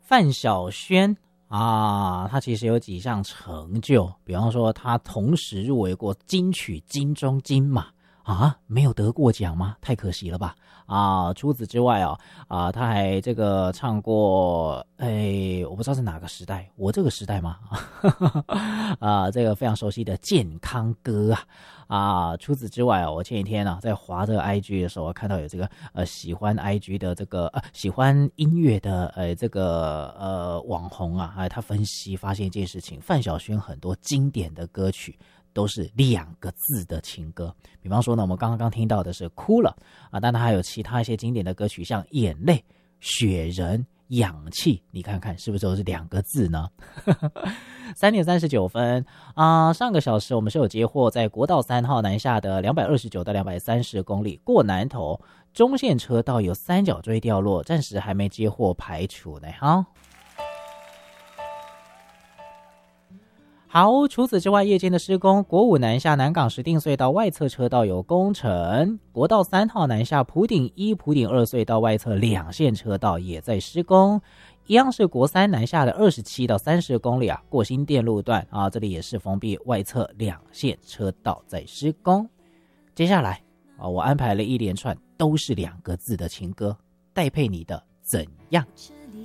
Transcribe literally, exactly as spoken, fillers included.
范晓萱啊，他其实有几项成就，比方说他同时入围过金曲、金钟、金马啊，没有得过奖吗？太可惜了吧！啊，除此之外哦，啊，他还这个唱过，哎，我不知道是哪个时代，我这个时代吗？啊，这个非常熟悉的健康歌啊。啊，除此之外哦，我前几天啊在滑这个 I G 的时候，我看到有这个呃喜欢 I G 的这个呃喜欢音乐的呃这个呃网红啊，哎，他分析发现一件事情，范晓萱很多经典的歌曲都是两个字的情歌，比方说呢，我们刚刚刚听到的是哭了啊，当然还有其他一些经典的歌曲，像眼泪、雪人、氧气，你看看是不是都是两个字呢？三点三十九分啊、呃！上个小时我们是有接获在国道三号南下的两百二十九到两百三十公里过南头中线车道有三角锥掉落，暂时还没接获排除呢。哈。好，除此之外，夜间的施工，国五南下南港石碇隧道外侧车道有工程，国道三号南下埔顶一、埔顶二隧道外侧两线车道也在施工。一样是国三南下的二十七到三十公里啊，过新店路段啊，这里也是封闭外侧两线车道在施工。接下来啊，我安排了一连串都是两个字的情歌，待配你的怎样。